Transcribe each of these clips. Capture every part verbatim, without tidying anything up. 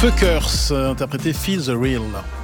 Fuckers, interprété Feel the Real.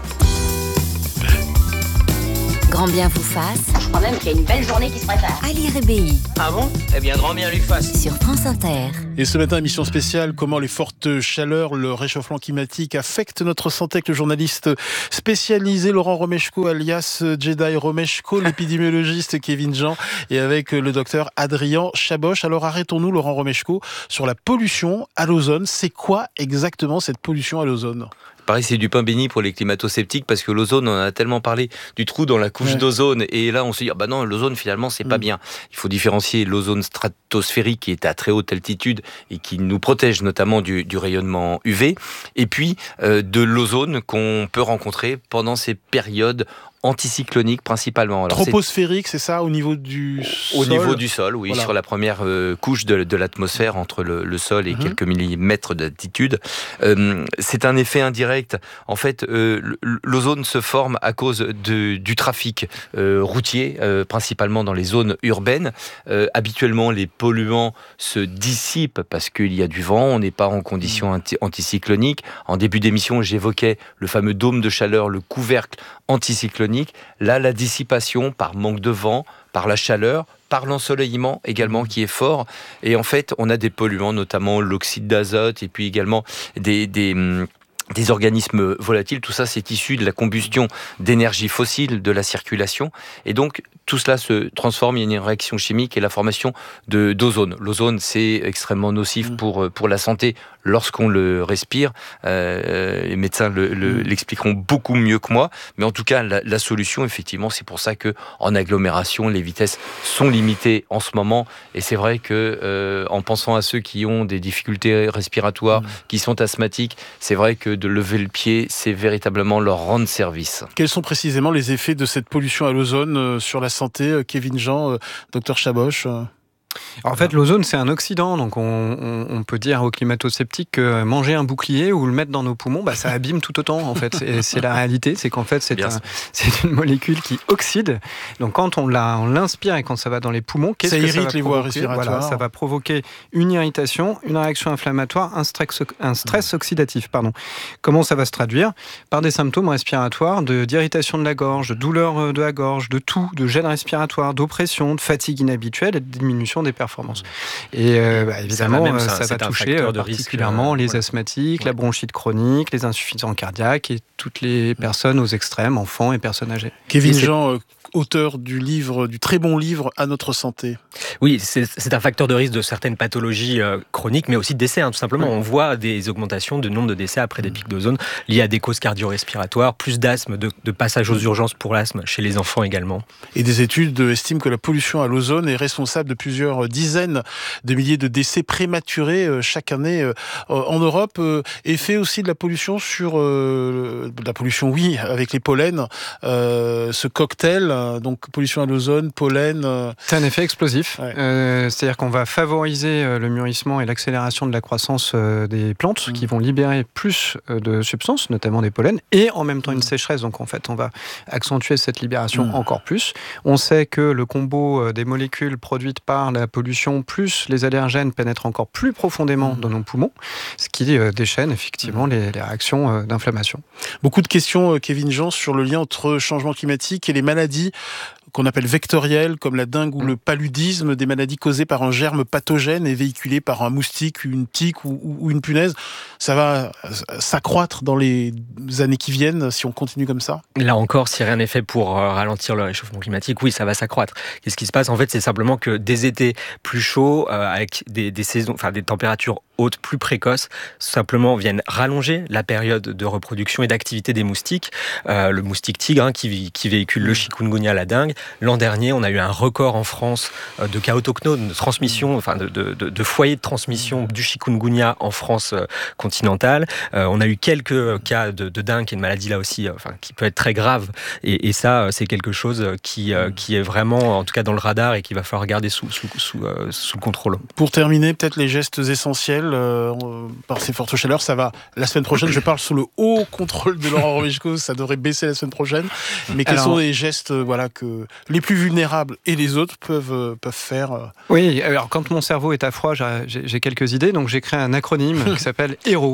Grand bien vous fasse. Je crois même qu'il y a une belle journée qui se prépare. Ali Rébéi. Ah bon ? Eh bien, grand bien lui fasse. Sur France Inter. Et ce matin, émission spéciale, comment les fortes chaleurs, le réchauffement climatique affectent notre santé, avec le journaliste spécialisé Laurent Romeshko, alias Jedi Romeshko, l'épidémiologiste Kevin Jean, et avec le docteur Adrien Chaboch. Alors arrêtons-nous, Laurent Romeshko, sur la pollution à l'ozone. C'est quoi exactement cette pollution à l'ozone ? Pareil, c'est du pain béni pour les climato-sceptiques parce que l'ozone, on en a tellement parlé du trou dans la couche ouais. d'ozone, et là on se dit ah bah non, l'ozone finalement c'est mmh. pas bien. Il faut différencier l'ozone stratosphérique qui est à très haute altitude et qui nous protège notamment du, du rayonnement U V, et puis euh, de l'ozone qu'on peut rencontrer pendant ces périodes anticyclonique principalement. Alors, troposphérique, c'est... c'est ça, au niveau du sol ? Au niveau du sol, oui, voilà. Sur la première euh, couche de, de l'atmosphère, entre le, le sol et mmh. quelques millimètres d'altitude. Euh, c'est un effet indirect. En fait, euh, l'ozone se forme à cause de, du trafic euh, routier, euh, principalement dans les zones urbaines. Euh, habituellement, les polluants se dissipent parce qu'il y a du vent, on n'est pas en conditions anti- anticycloniques. En début d'émission, j'évoquais le fameux dôme de chaleur, le couvercle anticyclonique. Là, la dissipation par manque de vent, par la chaleur, par l'ensoleillement également qui est fort. Et en fait, on a des polluants, notamment l'oxyde d'azote et puis également des... des des organismes volatiles. Tout ça, c'est issu de la combustion d'énergie fossile, de la circulation. Et donc, tout cela se transforme, il y a une réaction chimique et la formation de, d'ozone. L'ozone, c'est extrêmement nocif pour, pour la santé lorsqu'on le respire. Euh, les médecins le, le, l'expliqueront beaucoup mieux que moi. Mais en tout cas, la, la solution, effectivement, c'est pour ça qu'en agglomération, les vitesses sont limitées en ce moment. Et c'est vrai que, euh, en pensant à ceux qui ont des difficultés respiratoires, mmh. qui sont asthmatiques, c'est vrai que de lever le pied, c'est véritablement leur rendre service. Quels sont précisément les effets de cette pollution à l'ozone euh, sur la santé ? Kevin Jean, euh, docteur Chaboch euh... En fait, l'ozone, c'est un oxydant, donc on, on, on peut dire aux climato-sceptiques que manger un bouclier ou le mettre dans nos poumons, bah, ça abîme tout autant, en fait. Et c'est la réalité, c'est qu'en fait, c'est, un, c'est une molécule qui oxyde. Donc, quand on, la, on l'inspire et quand ça va dans les poumons, qu'est-ce ça que irrite ça va les voies respiratoires. Voilà, ça va provoquer une irritation, une réaction inflammatoire, un stress, un stress oxydatif. Pardon. Comment ça va se traduire ? Par des symptômes respiratoires, de, d'irritation de la gorge, de douleur de la gorge, de toux, de gêne respiratoire, d'oppression, de fatigue inhabituelle et de diminution des performances. Et euh, bah, évidemment, ça va, même, ça, ça va toucher particulièrement risque, les asthmatiques, ouais. la bronchite chronique, les insuffisants cardiaques et toutes les personnes aux extrêmes, enfants et personnes âgées. Kevin Jean, euh, auteur du livre, du très bon livre À notre santé. Oui, c'est, c'est un facteur de risque de certaines pathologies euh, chroniques, mais aussi de décès, hein, tout simplement. Ouais. On voit des augmentations de nombre de décès après des pics d'ozone liés à des causes cardio-respiratoires, plus d'asthme, de, de passage aux urgences pour l'asthme chez les enfants également. Et des études estiment que la pollution à l'ozone est responsable de plusieurs dizaines de milliers de décès prématurés euh, chaque année euh, en Europe. Euh, effet aussi de la pollution sur euh, de la pollution, oui, avec les pollens. Euh, ce cocktail, euh, donc pollution à l'ozone, pollen. Euh... C'est un effet explosif. Ouais. Euh, c'est-à-dire qu'on va favoriser euh, le mûrissement et l'accélération de la croissance euh, des plantes mmh. qui vont libérer plus euh, de substances, notamment des pollens, et en même temps une sécheresse. Donc en fait, on va accentuer cette libération mmh. encore plus. On sait que le combo euh, des molécules produites par la pollution plus les allergènes pénètrent encore plus profondément mmh. dans nos poumons, ce qui euh, déchaîne effectivement mmh. les, les réactions euh, d'inflammation. Beaucoup de questions, euh, Kevin Jean, sur le lien entre changement climatique et les maladies qu'on appelle vectorielles, comme la dengue ou le paludisme, des maladies causées par un germe pathogène et véhiculées par un moustique, une tique ou, ou une punaise. Ça va s'accroître dans les années qui viennent si on continue comme ça ? Là encore, si rien n'est fait pour ralentir le réchauffement climatique, oui, ça va s'accroître. Qu'est-ce qui se passe ? En fait, c'est simplement que des étés plus chauds, euh, avec des, des saisons, enfin des températures hautes plus précoces, simplement viennent rallonger la période de reproduction et d'activité des moustiques. Euh, le moustique tigre, hein, qui, qui véhicule le chikungunya, la dengue. L'an dernier, on a eu un record en France euh, de cas autochtones, de transmission, enfin de, de, de, de foyers de transmission du chikungunya en France euh, continentale. Euh, on a eu quelques cas de, de dengue, qui est une maladie là aussi, euh, enfin qui peut être très grave. Et, et ça, c'est quelque chose qui, euh, qui est vraiment, en tout cas dans le radar, et qu'il va falloir garder sous, sous, sous, euh, sous le contrôle. Pour terminer, peut-être les gestes essentiels. Euh, par ces fortes chaleurs, ça va la semaine prochaine. Je parle sous le haut contrôle de Laurent Romeshko, ça devrait baisser la semaine prochaine. Mais quels Alors, sont les gestes, euh, voilà, que les plus vulnérables et les autres peuvent euh, peuvent faire euh... Oui, alors quand mon cerveau est à froid, j'ai, j'ai quelques idées, donc j'ai créé un acronyme qui s'appelle HÉRO.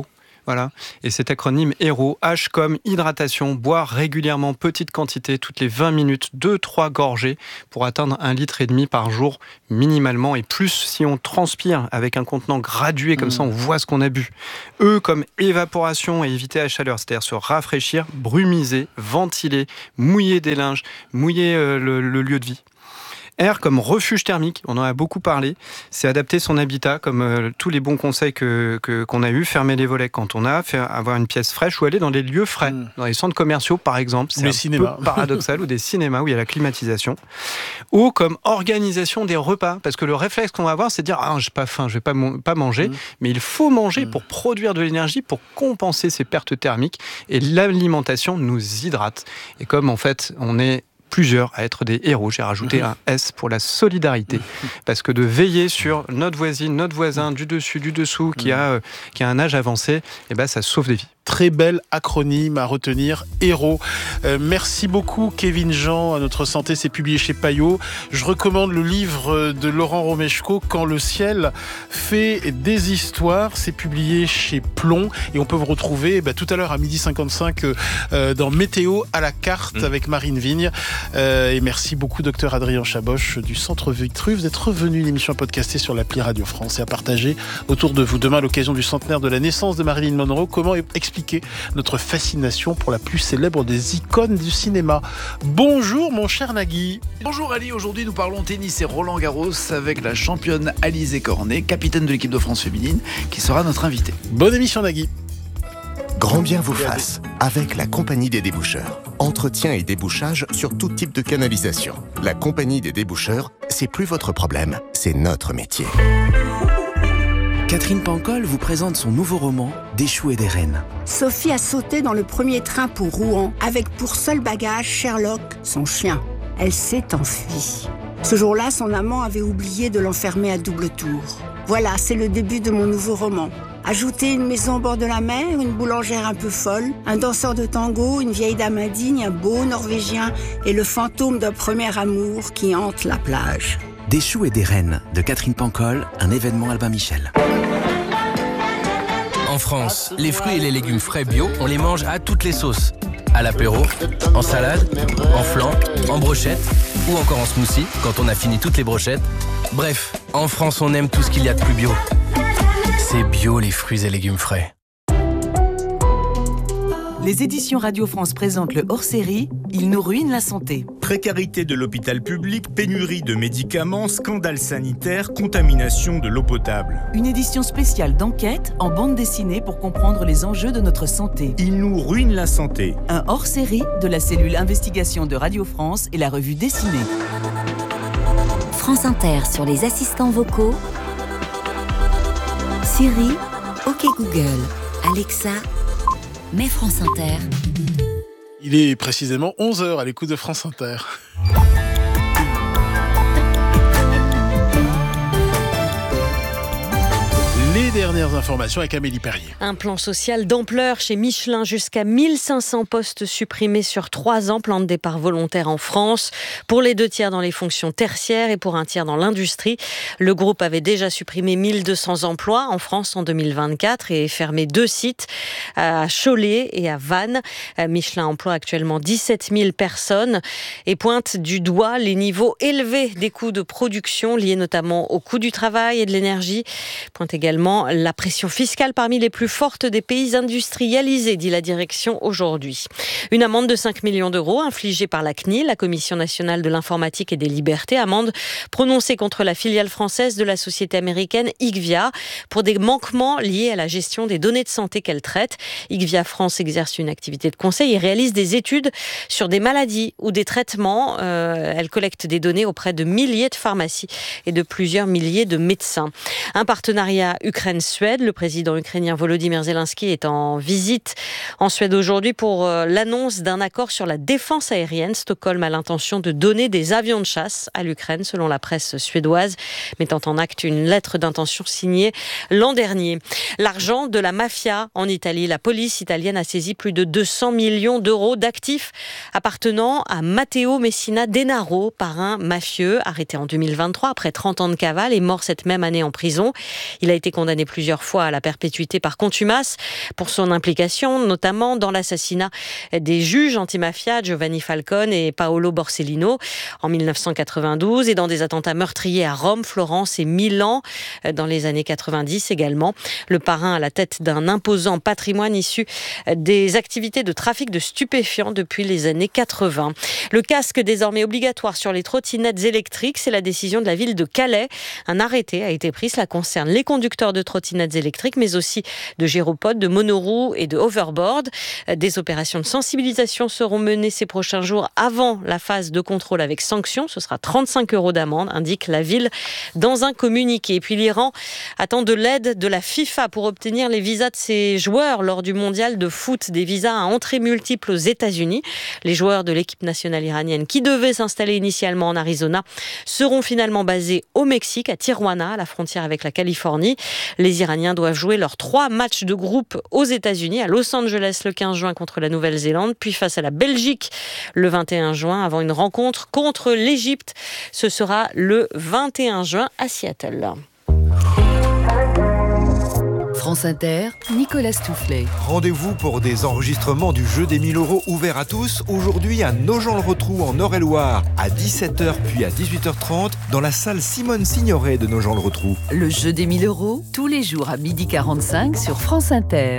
Voilà. Et cet acronyme HÉRO, H comme hydratation, boire régulièrement petite quantité, toutes les vingt minutes, deux trois gorgées pour atteindre un litre et demi par jour minimalement, et plus si on transpire avec un contenant gradué, comme mmh. ça on voit ce qu'on a bu. E comme évaporation et éviter la chaleur, c'est-à-dire se rafraîchir, brumiser, ventiler, mouiller des linges, mouiller euh, le, le lieu de vie. R comme refuge thermique, on en a beaucoup parlé, c'est adapter son habitat, comme euh, tous les bons conseils que, que, qu'on a eu, fermer les volets quand on a, faire, avoir une pièce fraîche ou aller dans des lieux frais, mmh. dans les centres commerciaux par exemple, c'est les un cinémas. peu paradoxal, ou des cinémas où il y a la climatisation. O comme organisation des repas, parce que le réflexe qu'on va avoir, c'est de dire « Ah, j'ai pas faim, je vais pas, mon, pas manger mmh. », mais il faut manger mmh. pour produire de l'énergie, pour compenser ces pertes thermiques, et l'alimentation nous hydrate. Et comme en fait, on est plusieurs à être des héros. J'ai rajouté un S pour la solidarité. Parce que de veiller sur notre voisine, notre voisin, du dessus, du dessous, qui a, euh, qui a un âge avancé, eh ben, ça sauve des vies. Très bel acronyme à retenir, HÉRO. Euh, merci beaucoup Kevin Jean, à Notre Santé, c'est publié chez Payot. Je recommande le livre de Laurent Romeshko, Quand le ciel fait des histoires. C'est publié chez Plomb et on peut vous retrouver bah, tout à l'heure à midi cinquante-cinq euh, dans Météo à la carte mmh. avec Marine Vigne. Euh, et merci beaucoup docteur Adrien Chaboche du Centre Vitru. Vous êtes revenu, une émission à podcaster sur l'appli Radio France et à partager autour de vous. Demain, à l'occasion du centenaire de la naissance de Marilyn Monroe, comment expliquer notre fascination pour la plus célèbre des icônes du cinéma. Bonjour mon cher Nagui. Bonjour Ali, aujourd'hui nous parlons tennis et Roland Garros avec la championne Alizé Cornet, capitaine de l'équipe de France féminine, qui sera notre invitée. Bonne émission Nagui. Grand bien vous fasse, avec la Compagnie des déboucheurs. Entretien et débouchage sur tout type de canalisation. La Compagnie des déboucheurs, c'est plus votre problème, c'est notre métier. Catherine Pancol vous présente son nouveau roman, Des choux et des reines. Sophie a sauté dans le premier train pour Rouen, avec pour seul bagage Sherlock, son chien. Elle s'est enfuie. Ce jour-là, son amant avait oublié de l'enfermer à double tour. Voilà, c'est le début de mon nouveau roman. Ajoutez une maison au bord de la mer, une boulangère un peu folle, un danseur de tango, une vieille dame indigne, un beau Norvégien et le fantôme d'un premier amour qui hante la plage. Des choux et des reines, de Catherine Pancol, un événement Albin Michel. En France, les fruits et les légumes frais bio, on les mange à toutes les sauces. À l'apéro, en salade, en flan, en brochette ou encore en smoothie quand on a fini toutes les brochettes. Bref, en France, on aime tout ce qu'il y a de plus bio. C'est bio les fruits et légumes frais. Les éditions Radio France présentent le hors-série « Il nous ruine la santé ». Précarité de l'hôpital public, pénurie de médicaments, scandale sanitaire, contamination de l'eau potable. Une édition spéciale d'enquête en bande dessinée pour comprendre les enjeux de notre santé. Il nous ruine la santé. Un hors-série de la cellule investigation de Radio France et la revue dessinée. France Inter sur les assistants vocaux. Siri, OK Google, Alexa, mais France Inter. Il est précisément onze heures à l'écoute de France Inter. Les dernières informations avec Amélie Perrier. Un plan social d'ampleur chez Michelin, jusqu'à mille cinq cents postes supprimés sur trois ans, plan de départ volontaire en France, pour les deux tiers dans les fonctions tertiaires et pour un tiers dans l'industrie. Le groupe avait déjà supprimé mille deux cents emplois en France en deux mille vingt-quatre et fermé deux sites à Cholet et à Vannes. Michelin emploie actuellement dix-sept mille personnes et pointe du doigt les niveaux élevés des coûts de production liés notamment au coût du travail et de l'énergie. Pointe également la pression fiscale parmi les plus fortes des pays industrialisés, dit la direction aujourd'hui. Une amende de cinq millions d'euros infligée par la C N I L, la Commission nationale de l'informatique et des libertés, amende prononcée contre la filiale française de la société américaine Igvia pour des manquements liés à la gestion des données de santé qu'elle traite. Igvia France exerce une activité de conseil et réalise des études sur des maladies ou des traitements. Euh, elle collecte des données auprès de milliers de pharmacies et de plusieurs milliers de médecins. Un partenariat Ukraine-Suède. Le président ukrainien Volodymyr Zelensky est en visite en Suède aujourd'hui pour l'annonce d'un accord sur la défense aérienne. Stockholm a l'intention de donner des avions de chasse à l'Ukraine, selon la presse suédoise, mettant en acte une lettre d'intention signée l'an dernier. L'argent de la mafia en Italie. La police italienne a saisi plus de deux cents millions d'euros d'actifs appartenant à Matteo Messina Denaro, parrain mafieux, arrêté en deux mille vingt-trois après trente ans de cavale et mort cette même année en prison. Il a été condamné condamné plusieurs fois à la perpétuité par contumace pour son implication, notamment dans l'assassinat des juges antimafia Giovanni Falcone et Paolo Borsellino en mille neuf cent quatre-vingt-douze et dans des attentats meurtriers à Rome, Florence et Milan dans les années quatre-vingt-dix également. Le parrain à la tête d'un imposant patrimoine issu des activités de trafic de stupéfiants depuis les années quatre-vingts. Le casque désormais obligatoire sur les trottinettes électriques, c'est la décision de la ville de Calais. Un arrêté a été pris, cela concerne les conducteurs de trottinettes électriques, mais aussi de gyropodes, de monoroues et de hoverboard. Des opérations de sensibilisation seront menées ces prochains jours avant la phase de contrôle avec sanction. Ce sera trente-cinq euros d'amende, indique la ville dans un communiqué. Et puis l'Iran attend de l'aide de la FIFA pour obtenir les visas de ses joueurs lors du mondial de foot, des visas à entrée multiple aux États-Unis. Les joueurs de l'équipe nationale iranienne qui devaient s'installer initialement en Arizona seront finalement basés au Mexique, à Tijuana, à la frontière avec la Californie. Les Iraniens doivent jouer leurs trois matchs de groupe aux États-Unis, à Los Angeles le quinze juin contre la Nouvelle-Zélande, puis face à la Belgique le vingt et un juin, avant une rencontre contre l'Égypte. Ce sera le vingt et un juin à Seattle. France Inter, Nicolas Stoufflet. Rendez-vous pour des enregistrements du jeu des mille euros ouvert à tous, aujourd'hui à Nogent-le-Rotrou en Eure-et-Loire, à dix-sept heures puis à dix-huit heures trente, dans la salle Simone Signoret de Nogent-le-Rotrou. Le jeu des mille euros, tous les jours à midi quarante-cinq sur France Inter.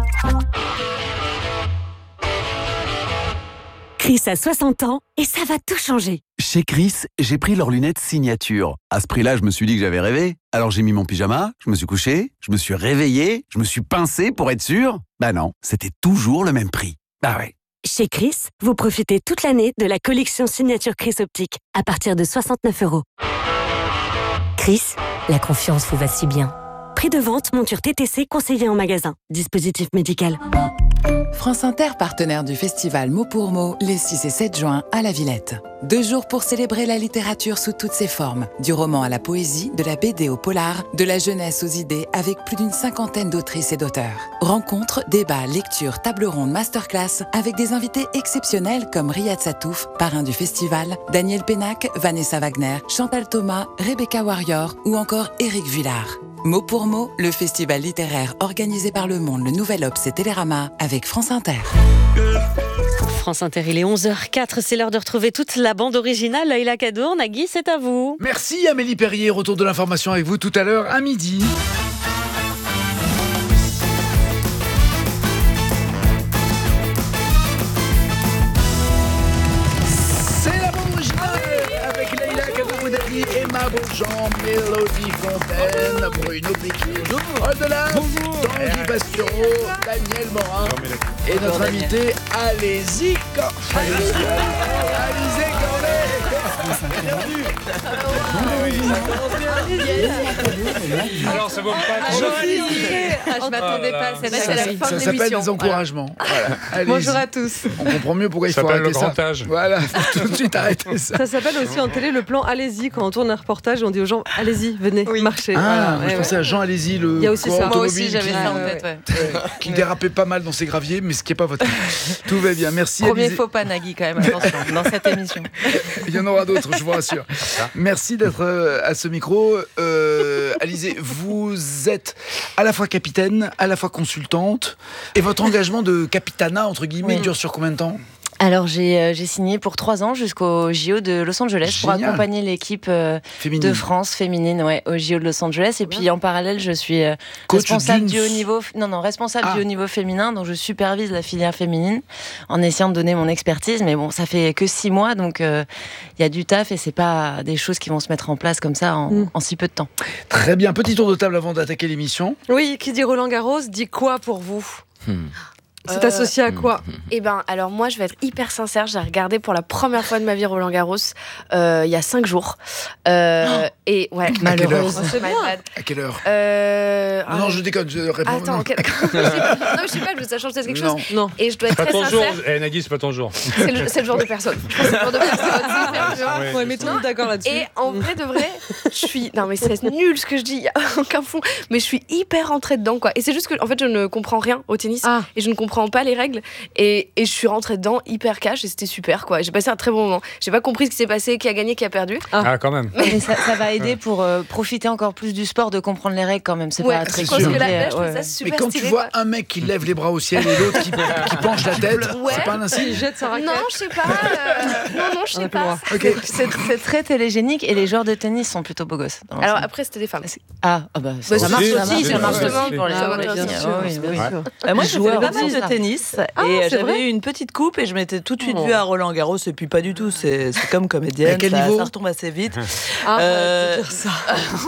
Chris a soixante ans et ça va tout changer. Chez Chris, j'ai pris leurs lunettes signature. À ce prix-là, je me suis dit que j'avais rêvé. Alors j'ai mis mon pyjama, je me suis couché, je me suis réveillé, je me suis pincé pour être sûr. Bah non, c'était toujours le même prix. Bah ouais. Chez Chris, vous profitez toute l'année de la collection signature Chris Optique à partir de soixante-neuf euros. Chris, la confiance vous va si bien. Prix de vente, monture T T C conseillé en magasin. Dispositif médical. France Inter, partenaire du festival Mot pour Mot, les six et sept juin à la Villette. Deux jours pour célébrer la littérature sous toutes ses formes. Du roman à la poésie, de la B D au polar, de la jeunesse aux idées, avec plus d'une cinquantaine d'autrices et d'auteurs. Rencontres, débats, lectures, tables rondes, masterclass, avec des invités exceptionnels comme Riyad Satouf, parrain du festival, Daniel Pénac, Vanessa Wagner, Chantal Thomas, Rebecca Warrior ou encore Éric Vuillard. Mot pour mot, le festival littéraire organisé par Le Monde, Le Nouvel Obs et Télérama avec France Inter. France Inter, il est onze heures quatre, c'est l'heure de retrouver toute la bande originale. Laïla Kadour, Nagui, c'est à vous. Merci Amélie Perrier, retour de l'information avec vous tout à l'heure à midi. Emma Beaujean, Mélodie Fontaine, Bruno Piquet, au-delà, Tanguy Bastureau, Daniel Morin et notre invité, Alizé Cornet. Alizé Cornet. Alors ça vaut pas Je m'attendais pas, c'est la fin de l'émission. Ça s'appelle des encouragements. Voilà. Bonjour à tous. On comprend mieux pourquoi il faut arrêter ça. Ça s'appelle le grand âge. Voilà, faut tout de suite arrêter ça. Ça s'appelle aussi en télé le plan allez-y. Quand on tourne un reportage, on dit aux gens allez-y, venez, oui. marchez. Ah, voilà. moi, je ouais, pensais ouais. à Jean Alési, le Il y a aussi ça. Moi aussi, j'avais ça en tête. Ouais. Ouais, qui dérapait pas mal dans ses graviers, mais ce qui n'est pas votre cas. Tout va bien, merci. Premier Alizé. faux pas, Nagui, quand même, attention, dans cette émission. Il y en aura d'autres, je vous rassure. Merci d'être euh, à ce micro. Euh, Alizé, vous êtes à la fois capitaine, à la fois consultante, et votre engagement de capitanat, entre guillemets, oui. dure sur combien de temps ? Alors j'ai, euh, j'ai signé pour trois ans jusqu'au J O de Los Angeles. Génial. Pour accompagner l'équipe euh, de France féminine ouais, au J O de Los Angeles. Et puis en parallèle, je suis euh, responsable du haut niveau. Non non, responsable ah. du haut niveau féminin. Donc je supervise la filière féminine en essayant de donner mon expertise. Mais bon, ça fait que six mois, donc il euh, y a du taf et c'est pas des choses qui vont se mettre en place comme ça en, mm. en si peu de temps. Très bien, petit tour de table avant d'attaquer l'émission. Oui, qui dit Roland Garros dit quoi pour vous hmm. C'est euh, associé à quoi ? Eh ben, alors moi, je vais être hyper sincère. J'ai regardé pour la première fois de ma vie Roland Garros euh, il y a cinq jours. Euh, oh et ouais, malheureusement. C'est bien. À quelle heure euh, Non, non, je déconne. Je réponds. Attends, non. Okay, non, je sais pas. Je veux ça change peut-être quelque non. chose. Non. Et je dois être pas très ton sincère. Jour. Eh, Nagui, c'est pas ton jour. C'est le, c'est le jour de personne. Je pense que c'est le jour de personne. C'est ouais, ouais, mais tout le monde d'accord là-dessus. Et en vrai de vrai, je suis. Non, mais c'est nul ce que je dis. aucun fond. Mais je suis hyper rentrée dedans, quoi. Et c'est juste que, en fait, je ne comprends rien au tennis ah. et je ne comprends pas les règles. Et, et je suis rentrée dedans hyper cash et c'était super, quoi. J'ai passé un très bon moment. J'ai pas compris ce qui s'est passé, qui a gagné, qui a perdu. Ah, ah quand même. Mais ça, ça va aider pour euh, profiter encore plus du sport, de comprendre les règles quand même. C'est ouais, pas très je pense que la ouais. je trouve ça super Mais quand stylé, tu vois quoi. un mec qui lève les bras au ciel et l'autre qui, qui penche la tête, ouais. c'est pas un insigne. Il jette sa raquette. Non, je sais pas. Euh... Non, non, je sais pas. Okay. C'est, c'est très télégénique et les joueurs de tennis sont plutôt beaux gosses. Alors après, c'était des femmes. Ah, ah bah, ça, ça marche aussi, ça marche aussi pour les joueurs de tennis. Moi, j'ai fait pas mal de tennis et j'avais eu une petite coupe et je m'étais tout de suite vue à Roland Garros et puis pas du tout. C'est comme comédienne. À quel ça, niveau ça retombe assez vite. Ah, euh... dire ça.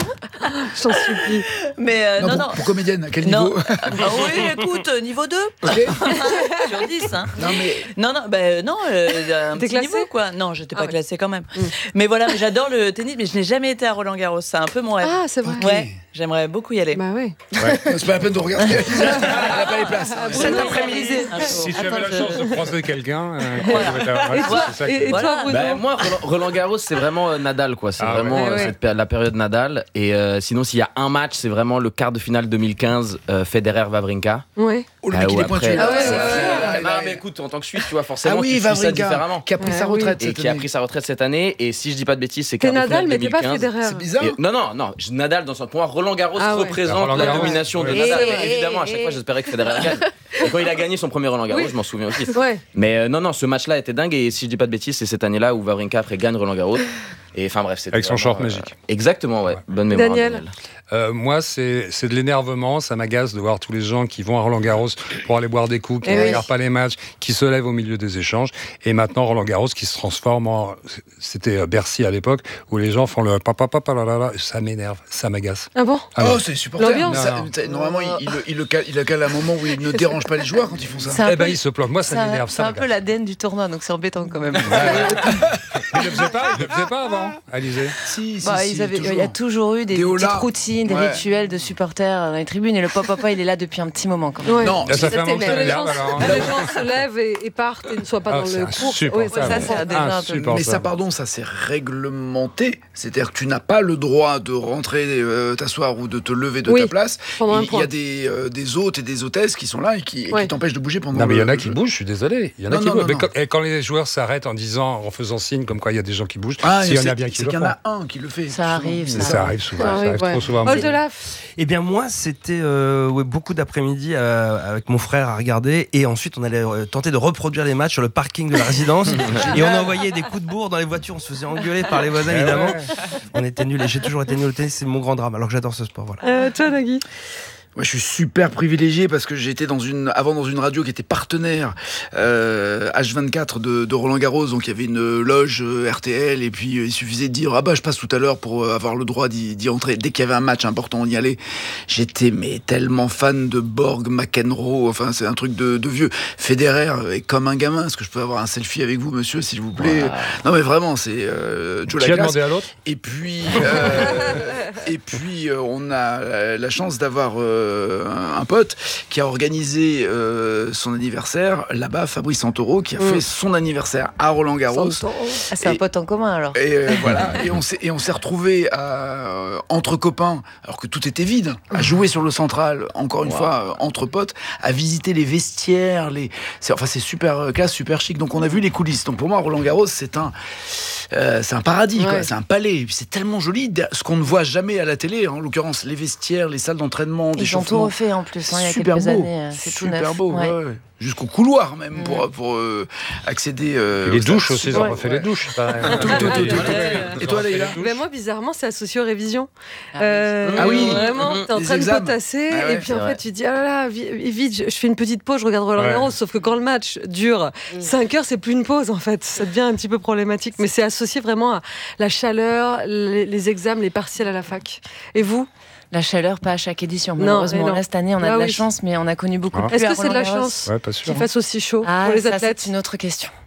J'en supplie. Mais euh, non, non, pour, non. Pour comédienne, à quel non. niveau Ah oui, écoute, niveau deux. Okay. Sur dix. Hein. Non, mais... non, non, ben, non euh, un T'es petit classée niveau, quoi. Non, j'étais pas ah, ouais. classée quand même. Mm. Mais voilà, mais j'adore le tennis, mais je n'ai jamais été à Roland Garros. C'est un peu mon rêve. Ah, c'est vrai. Ouais, j'aimerais beaucoup y aller. Bah oui. Ouais. C'est pas la peine de regarder. Elle n'a pas les places. Ah, Cet bon, après-midi. Si tu Attends, avais la je... chance de croiser quelqu'un, euh, Voilà. ouais, Et toi, c'est ça et, qui... et toi Voilà. Bruno Bah, moi, Roland, Roland Garros, c'est vraiment euh, Nadal, quoi. C'est Ah, vraiment ouais. euh, Ouais, cette péri- la période Nadal. Et euh, sinon, s'il y a un match, c'est vraiment le quart de finale deux mille quinze, euh, Federer-Wawrinka. Ouais. Oh, le mec, Ah, il où est pointu. après- là. Ah ouais, C'est- ouais, c'est- Non, mais écoute, en tant que Suisse, tu vois, forcément, Ah oui, tu suis ça Wawrinka, différemment. qui a pris Ah, sa oui. retraite Et cette qui a année. pris sa retraite cette année. Et si je dis pas de bêtises, c'est T'es quart de Nadal, finale mais t'es pas deux mille quinze. Federer. C'est bizarre. Et- non, non, non. je- Nadal, dans son point, Roland Garros Ah ouais. représente Roland la Garros, domination de ouais. Nadal. Et- Et évidemment, à chaque fois, j'espérais que Federer gagne. Et quand il a gagné son premier Roland Garros, Oui. je m'en souviens aussi. Ouais. Mais euh, non, non, ce match-là était dingue. Et si je dis pas de bêtises, c'est cette année-là où Wawrinka après gagne Roland Garros. Et enfin bref, c'était Avec son vraiment, short euh, magique. Exactement, ouais. Bonne mémoire. Daniel. Daniel. Euh, moi, c'est c'est de l'énervement. Ça m'agace de voir tous les gens qui vont à Roland Garros pour aller boire des coups, qui Eh ne oui. regardent pas les matchs, qui se lèvent au milieu des échanges. Et maintenant, Roland Garros qui se transforme en... C'était Bercy à l'époque, où les gens font le papa, papa, là, là, là. Ça m'énerve, ça m'agace. Ah bon Ah Oh, ouais. c'est supporter. L'ambiance. Ça- Non, non. ça- Normalement, il, il, le- il le cale, il le cale à un moment où il ne dérange pas les joueurs quand ils font ça. C'est un Eh ben, peu- il se plante. Moi, ça C'est un, m'énerve. c'est Ça un peu m'agace. l'A D N du tournoi, donc c'est embêtant quand même. Il ne le faisait pas, il le faisait pas avant, Alizé. Si, si, Bah, si, ils avaient- toujours. il y a toujours eu des, Des petites holas. routines, des Ouais. rituels de supporters dans les tribunes. Et le papa, il est là depuis un petit moment quand même. Ouais. Non, Là, ça fait un moment que ça les, gens, m'énerve, alors. les gens se lèvent et, et partent et ne soient pas Ah, dans c'est le cours. insupportable. Ouais, ça, c'est déjà un peu- Insupportable. mais ça, pardon, ça c'est réglementé. C'est-à-dire que tu n'as pas le droit de rentrer euh, t'asseoir ou de te lever de Oui, ta place. pendant un Il y point. a des, euh, des hôtes et des hôtesses qui sont là et qui, et Ouais. qui t'empêchent de bouger pendant Non, mais il y le- en a qui bougent, je suis désolé. Il y en a Non, qui non, bougent. non, Mais non. quand, et quand les joueurs s'arrêtent en disant, en faisant signe comme quoi il y a des gens qui bougent, Ah, s'il y en c'est- a bien qui c'est le qu'il y font. en a un qui le fait. Ça arrive, Ça, ça. arrive souvent. Ça Ça arrive arrive, ouais. trop souvent. Paul Delaf. Eh bien moi c'était euh, ouais, beaucoup d'après-midi euh, avec mon frère à regarder et ensuite on allait euh, tenter de reproduire les matchs sur le parking de la résidence et on envoyait des coups de bourre dans les voitures, on se faisait engueuler par les voisins Eh évidemment. ouais. On était nuls et j'ai toujours été nul au tennis, c'est mon grand drame alors que j'adore ce sport. Voilà. Euh, toi, Nagui. Moi, je suis super privilégié parce que j'étais dans une, avant dans une radio qui était partenaire euh, H vingt-quatre de, de Roland Garros, donc il y avait une loge euh, R T L et puis euh, il suffisait de dire ah bah je passe tout à l'heure pour euh, avoir le droit d'y, d'y entrer. Dès qu'il y avait un match important, on y allait. J'étais mais tellement fan de Borg, McEnroe, enfin c'est un truc de, de vieux. Federer est comme un gamin. Est-ce que je peux avoir un selfie avec vous, monsieur, s'il vous plaît? Wow. Non mais vraiment, c'est euh, Joe Qui a Laclasse. demandé à l'autre? Et puis, euh, et puis euh, on a la, la chance d'avoir euh, un pote qui a organisé euh, son anniversaire là-bas, Fabrice Santoro, qui a Mm. fait son anniversaire à Roland Garros. Ah, c'est un pote en commun alors. Et euh, voilà, et on s'est et on s'est retrouvés euh, entre copains, alors que tout était vide, à jouer sur le central, encore une Wow. fois euh, entre potes, à visiter les vestiaires, les, c'est, enfin c'est super euh, classe, super chic. Donc on a vu les coulisses. Donc pour moi, Roland Garros, c'est un, euh, c'est un paradis, quoi. Ouais. C'est un palais. Et puis c'est tellement joli, ce qu'on ne voit jamais à la télé. En l'occurrence, les vestiaires, les salles d'entraînement, des Ils ont tout refait en plus, hein, il y a super quelques beau, années. euh, C'est tout super neuf. beau, Ouais. ouais, ouais. Jusqu'au couloir même Mm. pour, pour euh, accéder. euh, Et les au stade. douches aussi, ils ont Ouais. refait les douches. pareil. Tout, tout, tout, tout, tout. Ils Et ont toi, refait les Leïla? douches. Ben moi, bizarrement, c'est associé aux révisions. Ah Euh, Ah oui. Vraiment, Mhm. t'es en Les train examens. de potasser, Ah ouais, et puis c'est en vrai. fait, tu te dis, ah là là, vi- vite, je je fais une petite pause, je regarde Roland Ouais. Garros, sauf que quand le match dure cinq heures, c'est plus une pause, en fait. Ça devient un petit peu problématique, mais c'est associé vraiment à la chaleur, les, les examens, les partiels à la fac. Et vous? La chaleur, pas à chaque édition, Non, malheureusement. mais non. Là, cette année, on a Ah de la oui. chance, mais on a connu beaucoup Ah. plus Est-ce à que c'est de la Roland-Garros. chance Ouais, pas sûr. qu'il fasse aussi chaud Ah, pour les ça, athlètes? c'est une autre question.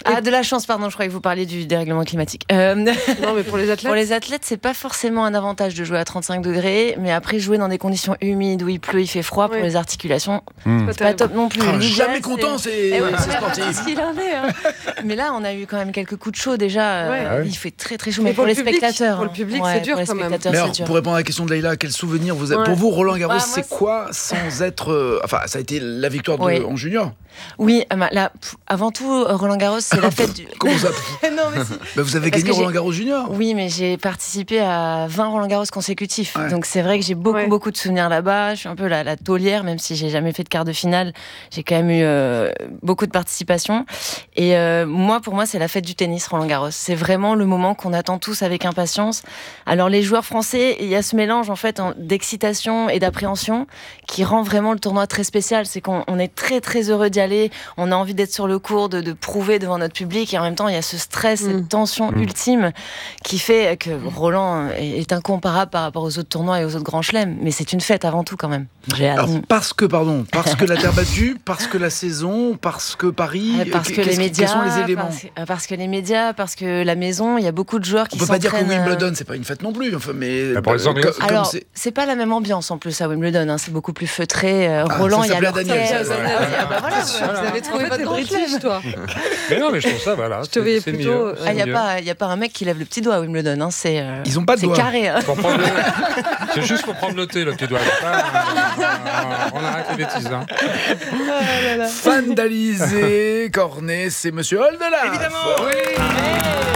Ah, de la chance, pardon, je croyais que vous parliez du dérèglement climatique. Euh... Non, mais pour les athlètes Pour les athlètes, c'est pas forcément un avantage de jouer à trente-cinq degrés, mais après, jouer dans des conditions humides où il pleut, il fait froid, oui. pour les articulations, mmh. c'est pas top non plus. Ah, jamais content, c'est, eh ouais, c'est sportif. C'est ce qu'il en est. Hein. Mais là, on a eu quand même quelques coups de chaud déjà. Ouais. Euh, il fait très très chaud, mais, mais pour, pour les public, spectateurs. Pour le public, ouais, c'est dur quand même. Mais alors, pour répondre à la question de Leïla, quel souvenir vous avez ouais. Pour vous, Roland Garros, ouais, c'est c... quoi sans être. Euh, enfin, ça a été la victoire de, ouais. en junior. Oui, là, avant tout, Roland Garros, c'est la fête du. Comment ça Non, mais si. Bah, vous avez Parce gagné Roland Garros junior. Oui, mais j'ai participé à vingt Roland Garros consécutifs. Ouais. Donc c'est vrai que j'ai beaucoup, ouais. beaucoup de souvenirs là-bas. Je suis un peu la, la taulière, même si j'ai jamais fait de quart de finale. J'ai quand même eu euh, beaucoup de participation. Et euh, moi, pour moi, c'est la fête du tennis, Roland Garros. C'est vraiment le moment qu'on attend tous avec impatience. Alors les joueurs français, il y a ce mélange en fait d'excitation et d'appréhension qui rend vraiment le tournoi très spécial. C'est qu'on on est très très heureux d'y aller. On a envie d'être sur le court, de, de prouver devant notre public. Et en même temps, il y a ce stress, mmh. cette tension mmh. ultime qui fait que Roland est incomparable par rapport aux autres tournois et aux autres grands chelems. Mais c'est une fête avant tout quand même. J'ai hâte. Alors, parce que, pardon, parce que la terre battue, parce que la saison, parce que Paris, parce que les médias, quels sont les éléments parce, parce que les médias, parce que la maison, il y a beaucoup de joueurs qui s'entraînent. On peut pas dire que Wimbledon, euh... c'est pas une fête non plus. Enfin, mais bah, pour les Anglais, comme, alors c'est... c'est pas la même ambiance en plus à Wimbledon. Hein, c'est beaucoup plus feutré. Euh, ah, Roland, il y a l'orchestre. Vous avez trouvé votre british, toi. Mais non, mais je trouve ça, voilà. Je te voyais plutôt. Il n'y a pas, il y a pas un mec qui lève le petit doigt à Wimbledon. Hein, c'est. Euh, Ils ont pas de doigt. C'est carré. Hein. Le... C'est juste pour prendre le thé, le petit doigt. On arrête les bêtises. Hein. Ah, fan d'Alizé Cornet, c'est Monsieur Holdelaf. Évidemment. Oui.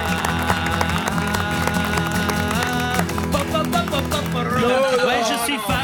Ouais, je suis fan.